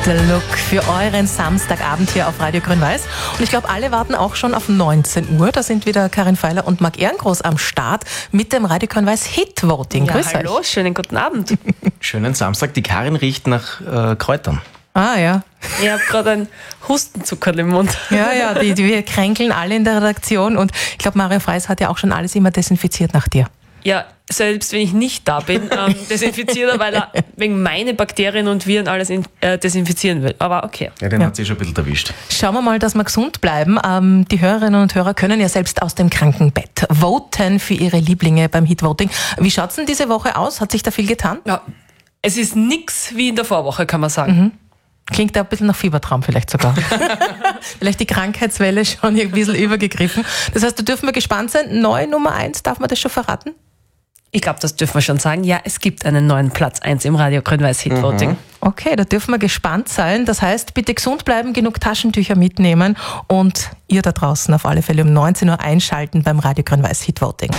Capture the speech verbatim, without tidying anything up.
Look für euren Samstagabend hier auf Radio Grün-Weiß. Und ich glaube, alle warten auch schon auf neunzehn Uhr. Da sind wieder Karin Feiler und Marc Ehrengroß am Start mit dem Radio Grün-Weiß Hit Voting. Ja, Grüß hallo, euch. schönen guten Abend. Schönen Samstag. Die Karin riecht nach äh, Kräutern. Ah ja. Ich habe gerade einen Hustenzucker im Mund. Ja, ja, die, die, wir kränkeln alle in der Redaktion. Und ich glaube, Mario Freis hat ja auch schon alles immer desinfiziert nach dir. Ja, selbst wenn ich nicht da bin, ähm, desinfiziert er, weil er wegen meine Bakterien und Viren alles in, äh, desinfizieren will. Aber okay. Ja, den Ja. hat sie schon ein bisschen erwischt. Schauen wir mal, dass wir gesund bleiben. Ähm, die Hörerinnen und Hörer können ja selbst aus dem Krankenbett voten für ihre Lieblinge beim Hit-Voting. Wie schaut es denn diese Woche aus? Hat sich da viel getan? Ja, es ist nix wie in der Vorwoche, kann man sagen. Mhm. Klingt da ein bisschen nach Fiebertraum vielleicht sogar. Vielleicht die Krankheitswelle schon ein bisschen übergegriffen. Das heißt, da dürfen wir gespannt sein. Neue Nummer eins, darf man das schon verraten? Ich glaube, das dürfen wir schon sagen. Ja, es gibt einen neuen Platz eins im Radio Grün-Weiß Hit Voting. Mhm. Okay, da dürfen wir gespannt sein. Das heißt, bitte gesund bleiben, genug Taschentücher mitnehmen und ihr da draußen auf alle Fälle um neunzehn Uhr einschalten beim Radio Grün-Weiß Hit Voting.